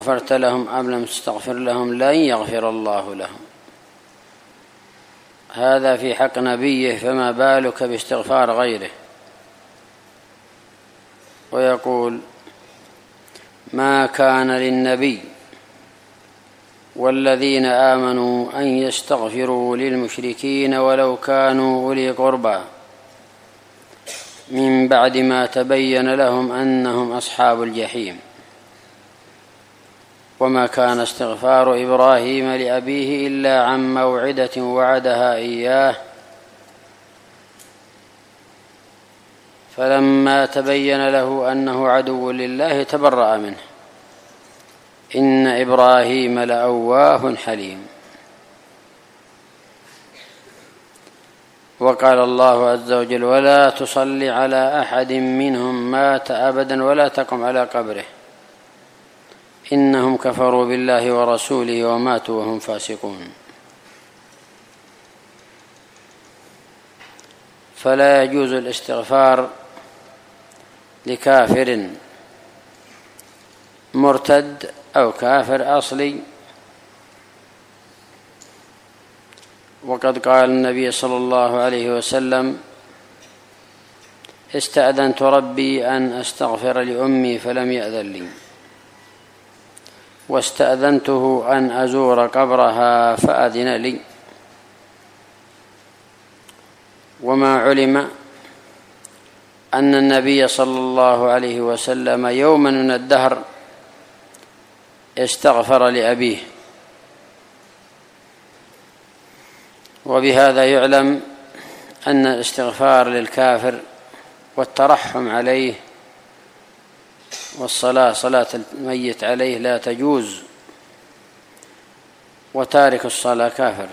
غفرت لهم أم لم تستغفر لهم لن يغفر الله لهم. هذا في حق نبيه، فما بالك باستغفار غيره. ويقول: ما كان للنبي والذين آمنوا أن يستغفروا للمشركين ولو كانوا أولي قربى من بعد ما تبين لهم أنهم أصحاب الجحيم. وما كان استغفار إبراهيم لأبيه إلا عن موعدة وعدها إياه فلما تبين له أنه عدو لله تبرأ منه إن إبراهيم لأواه حليم. وقال الله عز وجل: ولا تصل على أحد منهم مات أبدا ولا تقم على قبره إنهم كفروا بالله ورسوله وماتوا وهم فاسقون. فلا يجوز الاستغفار لكافر مرتد أو كافر أصلي. وقد قال النبي صلى الله عليه وسلم: استأذنت ربي أن أستغفر لأمي فلم يأذن لي، واستأذنته أن أزور قبرها فأذن لي. وما علم أن النبي صلى الله عليه وسلم يوما من الدهر استغفر لأبيه. وبهذا يعلم أن الاستغفار للكافر والترحم عليه صلاة الميت عليه لا تجوز، وتارك الصلاة كافر،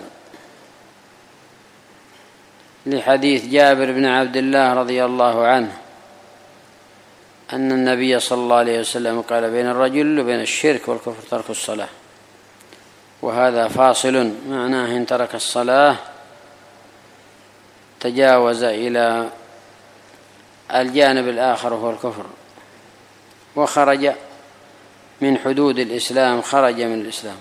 لحديث جابر بن عبد الله رضي الله عنه أن النبي صلى الله عليه وسلم قال: بين الرجل وبين الشرك والكفر ترك الصلاة. وهذا فاصل، معناه إن ترك الصلاة تجاوز إلى الجانب الآخر وهو الكفر، وخرج من حدود الإسلام، خرج من الإسلام.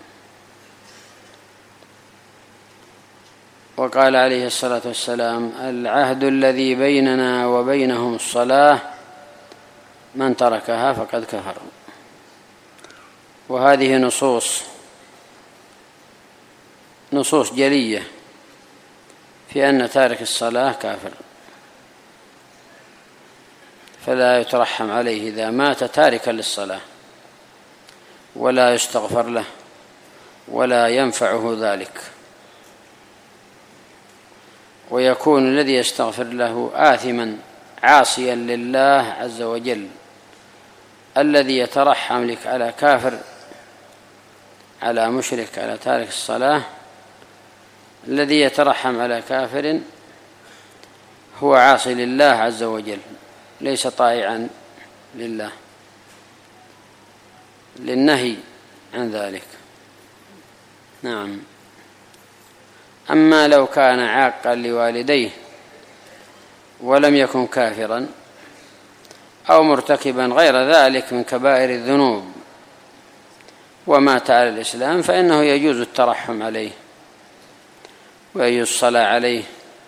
وقال عليه الصلاة والسلام: العهد الذي بيننا وبينهم الصلاة، من تركها فقد كفر. وهذه نصوص جلية في أن تارك الصلاة كافر، فلا يترحم عليه إذا مات تاركا للصلاة، ولا يستغفر له ولا ينفعه ذلك، ويكون الذي يستغفر له آثما عاصيا لله عز وجل. الذي يترحم لك على كافر، على مشرك، على تارك الصلاة، الذي يترحم على كافر هو عاصي لله عز وجل، ليس طائعا لله، للنهي عن ذلك. نعم. أما لو كان عاقا لوالديه ولم يكن كافرا أو مرتكبا غير ذلك من كبائر الذنوب ومات على الإسلام، فإنه يجوز الترحم عليه، ويجوز الصلاة عليه،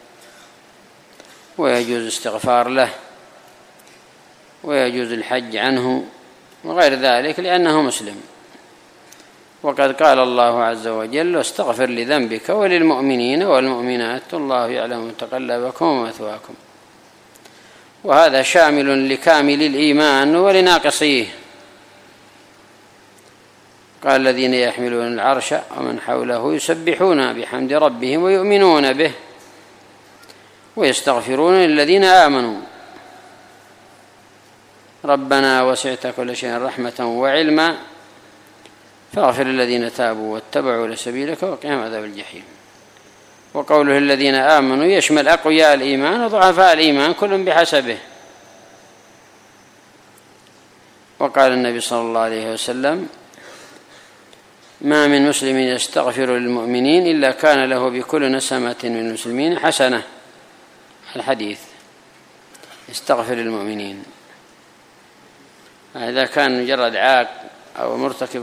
ويجوز الاستغفار له، ويجوز الحج عنه وغير ذلك، لأنه مسلم. وقد قال الله عز وجل: واستغفر لذنبك وللمؤمنين والمؤمنات والله يعلم متقلبكم ومثواكم. وهذا شامل لكامل الإيمان ولناقصيه. قال: الذين يحملون العرش ومن حوله يسبحون بحمد ربهم ويؤمنون به ويستغفرون للذين آمنوا ربنا وسعت كل شيء رحمة وعلما فاغفر للذين تابوا واتبعوا لسبيلك وقهم عذاب الجحيم. وقوله الذين آمنوا يشمل أقوياء الإيمان وضعفاء الإيمان، كل بحسبه. وقال النبي صلى الله عليه وسلم: ما من مسلم يستغفر للمؤمنين إلا كان له بكل نسمة من المسلمين حسنة. الحديث: استغفر للمؤمنين. إذا كان مجرد عاق أو مرتكب